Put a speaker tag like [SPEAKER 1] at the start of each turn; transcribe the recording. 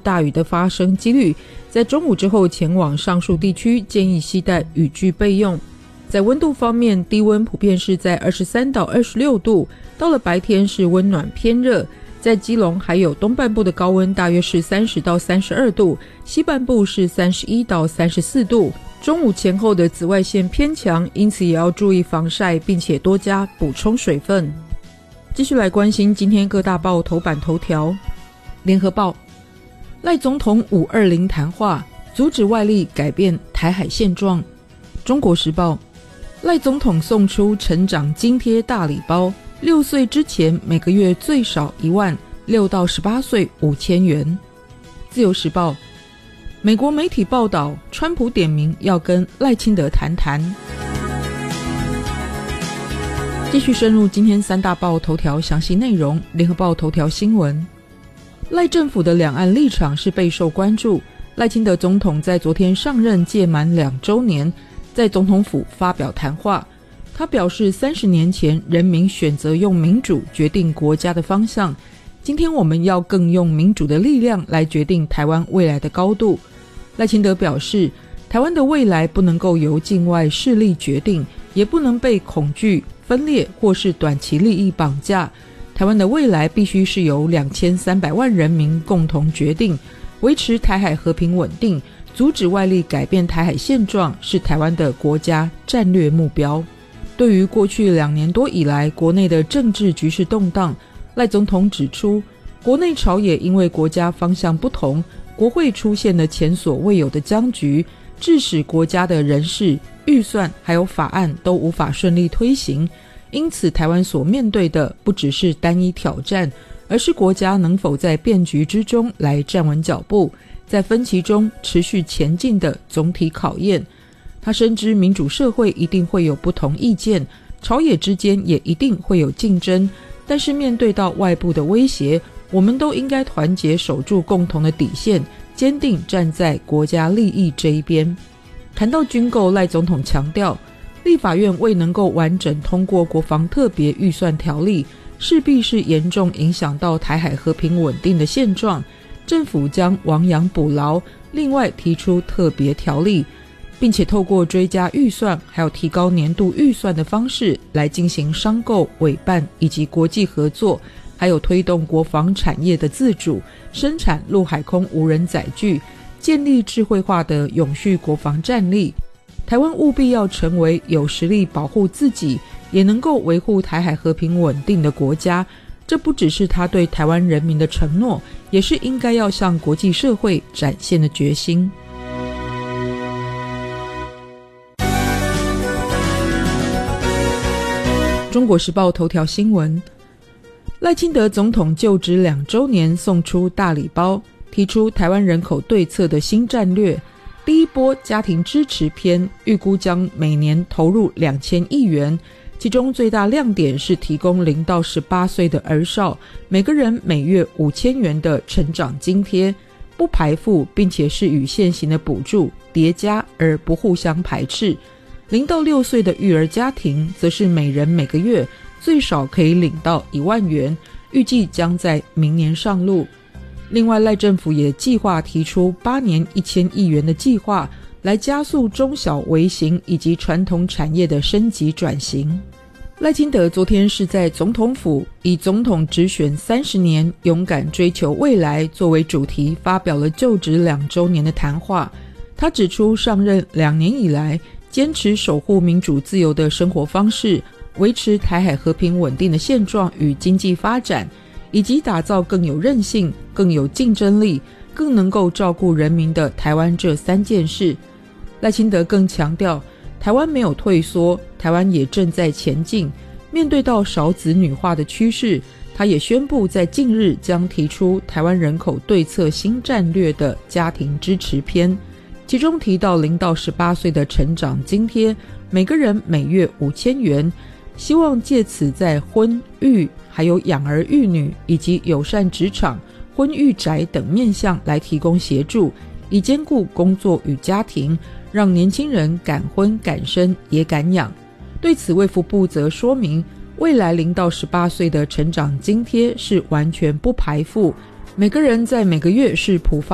[SPEAKER 1] 大雨的发生几率，在中午之后前往上述地区建议携带雨具备用。在温度方面，低温普遍是在23到26度，到了白天是温暖偏热，在基隆还有东半部的高温大约是30到32度，西半部是31到34度。中午前后的紫外线偏强，因此也要注意防晒，并且多加补充水分。继续来关心今天各大报头版头条。联合报，赖总统520谈话，阻止外力改变台海现状。中国时报，赖总统送出成长津贴大礼包，6岁之前每个月最少1万，6到18岁5000元。自由时报，美国媒体报道，川普点名要跟赖清德谈谈。继续深入今天三大报头条详细内容。联合报头条新闻，赖政府的两岸立场是备受关注。赖清德总统在昨天上任届满2周年，在总统府发表谈话，他表示30年前人民选择用民主决定国家的方向，今天我们要更用民主的力量来决定台湾未来的高度。赖清德表示，台湾的未来不能够由境外势力决定，也不能被恐惧、分裂或是短期利益绑架，台湾的未来必须是由2300万人民共同决定，维持台海和平稳定，阻止外力改变台海现状，是台湾的国家战略目标。对于过去2年多以来国内的政治局势动荡，赖总统指出，国内朝野因为国家方向不同，国会出现了前所未有的僵局，致使国家的人事、预算还有法案都无法顺利推行。因此台湾所面对的不只是单一挑战，而是国家能否在变局之中来站稳脚步，在分歧中持续前进的总体考验。他深知民主社会一定会有不同意见，朝野之间也一定会有竞争，但是面对到外部的威胁，我们都应该团结守住共同的底线，坚定站在国家利益这一边。谈到军购，赖总统强调，立法院未能够完整通过国防特别预算条例，势必是严重影响到台海和平稳定的现状，政府将亡羊补牢，另外提出特别条例，并且透过追加预算还有提高年度预算的方式来进行商购、委办以及国际合作，还有推动国防产业的自主，生产陆海空无人载具，建立智慧化的永续国防战力。台湾务必要成为有实力保护自己，也能够维护台海和平稳定的国家。这不只是他对台湾人民的承诺，也是应该要向国际社会展现的决心。中国时报头条新闻，赖清德总统就职2周年送出大礼包，提出台湾人口对策的新战略。第一波家庭支持篇预估将每年投入2000亿元，其中最大亮点是提供0到18岁的儿少每个人每月5000元的成长津贴，不排富，并且是与现行的补助叠加而不互相排斥。0到6岁的育儿家庭则是每人每个月最少可以领到1万元，预计将在明年上路。另外，赖政府也计划提出8年1000亿元的计划，来加速中小微型以及传统产业的升级转型。赖清德昨天是在总统府以总统直选30年，勇敢追求未来作为主题，发表了就职2周年的谈话。他指出，上任2年以来，坚持守护民主自由的生活方式，维持台海和平稳定的现状与经济发展，以及打造更有韧性、更有竞争力、更能够照顾人民的台湾这3件事。赖清德更强调，台湾没有退缩，台湾也正在前进。面对到少子女化的趋势，他也宣布在近日将提出台湾人口对策新战略的家庭支持篇，其中提到0到18岁的成长津贴，每个人每月5000元，希望借此在婚育还有养儿育女以及友善职场、婚育宅等面向来提供协助，以兼顾工作与家庭，让年轻人敢婚敢生也敢养。对此，卫福部则说明，未来0到18岁的成长津贴是完全不排富，每个人在每个月是普发